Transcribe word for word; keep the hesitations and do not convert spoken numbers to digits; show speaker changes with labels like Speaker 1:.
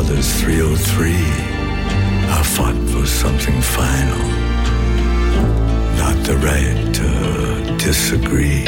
Speaker 1: Brothers three oh three, I fought for something final, not the right to disagree.